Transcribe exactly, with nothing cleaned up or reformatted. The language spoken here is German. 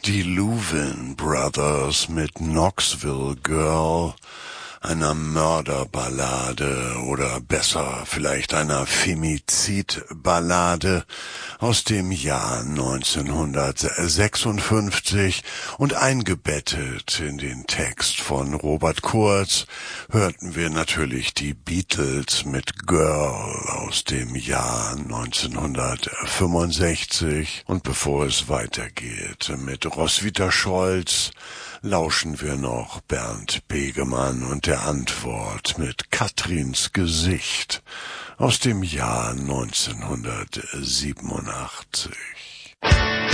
Die Louvin Brothers mit Knoxville Girl, einer Mörderballade oder besser vielleicht einer Femizidballade aus dem Jahr neunzehnhundertsechsundfünfzig und eingebettet in den Text von Robert Kurz hörten wir natürlich die Beatles mit Girl aus dem Jahr neunzehnhundertfünfundsechzig und bevor es weitergeht mit Roswitha Scholz, lauschen wir noch Bernd Begemann und der Antwort mit Katrins Gesicht aus dem Jahr neunzehnhundertsiebenundachtzig.